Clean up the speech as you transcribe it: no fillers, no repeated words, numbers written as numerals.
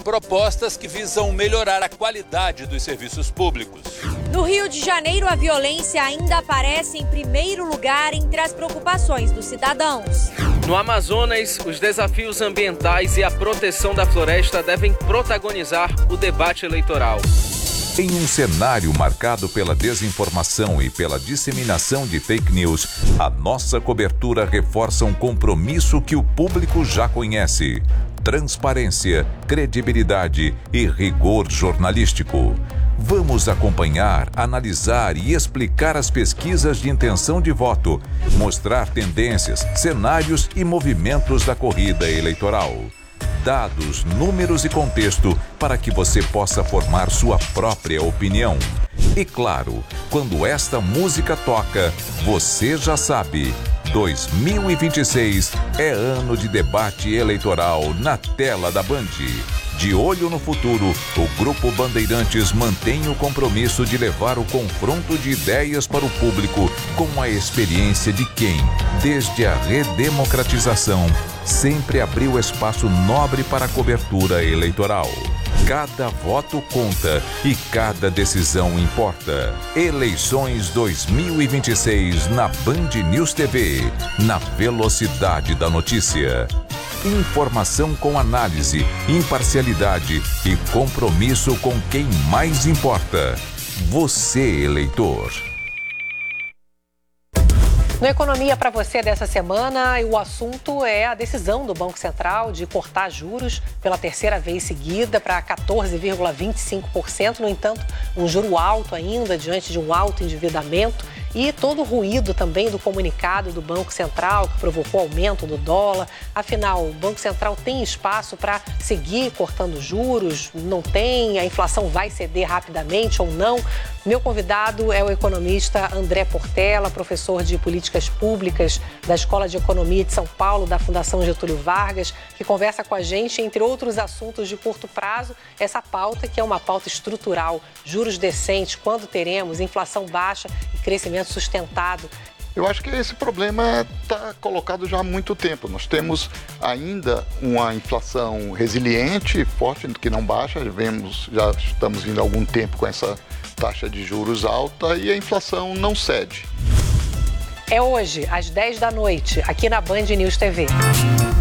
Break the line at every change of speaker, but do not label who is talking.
propostas que visam melhorar a qualidade dos serviços públicos.
No Rio de Janeiro, a violência ainda aparece em primeiro lugar entre as preocupações dos cidadãos.
No Amazonas, os desafios ambientais e a proteção da floresta devem protagonizar o debate eleitoral.
Em um cenário marcado pela desinformação e pela disseminação de fake news, a nossa cobertura reforça um compromisso que o público já conhece: transparência, credibilidade e rigor jornalístico. Vamos acompanhar, analisar e explicar as pesquisas de intenção de voto, mostrar tendências, cenários e movimentos da corrida eleitoral. Dados, números e contexto para que você possa formar sua própria opinião. E claro, quando esta música toca, você já sabe: 2026 é ano de debate eleitoral na tela da Band. De olho no futuro, o Grupo Bandeirantes mantém o compromisso de levar o confronto de ideias para o público com a experiência de quem, desde a redemocratização, sempre abriu espaço nobre para a cobertura eleitoral. Cada voto conta e cada decisão importa. Eleições 2026 na Band News TV, na velocidade da notícia. Informação com análise, imparcialidade e compromisso com quem mais importa: você, eleitor.
No Economia para você dessa semana, o assunto é a decisão do Banco Central de cortar juros pela terceira vez seguida para 14,25%. No entanto, um juro alto ainda diante de um alto endividamento e todo o ruído também do comunicado do Banco Central que provocou aumento do dólar. Afinal, o Banco Central tem espaço para seguir cortando juros? Não tem? A inflação vai ceder rapidamente ou não? Meu convidado é o economista André Portela, professor de Políticas Públicas da Escola de Economia de São Paulo, da Fundação Getúlio Vargas, que conversa com a gente, entre outros assuntos de curto prazo, essa pauta que é uma pauta estrutural: juros decentes, quando teremos, inflação baixa e crescimento sustentado.
Eu acho que esse problema está colocado já há muito tempo. Nós temos ainda uma inflação resiliente, forte, que não baixa. Já estamos vindo há algum tempo com essa taxa de juros alta e a inflação não cede.
É hoje, às 10 da noite, aqui na Band News TV.